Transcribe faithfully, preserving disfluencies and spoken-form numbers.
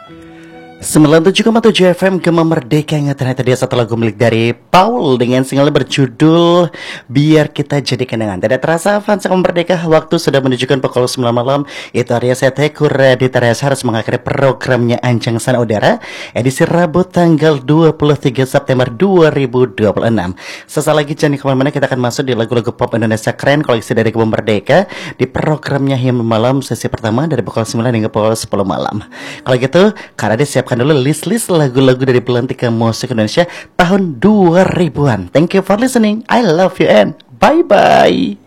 sembilan puluh tujuh koma tujuh F M Gema Merdeka. Yang ternyata dia satu lagu milik dari Paul dengan single berjudul Biar Kita Jadi Kenangan. Tidak terasa fans Gema Merdeka, waktu sudah menunjukkan pukul sembilan malam. Itu artinya saya Tekur di Teres harus mengakhiri programnya Anjang Sana Udara edisi Rabu tanggal dua puluh tiga September dua ribu dua puluh enam. Sesaat lagi jangan kemana-mana, kita akan masuk di lagu-lagu pop Indonesia keren koleksi dari Gema Merdeka di programnya Himne Malam sesi pertama dari pukul sembilan hingga pukul sepuluh malam. Kalau gitu, karena disiapkan dulu list-list lagu-lagu dari pelantikan musik Indonesia tahun dua ribuan. Thank you for listening. I love you and bye-bye.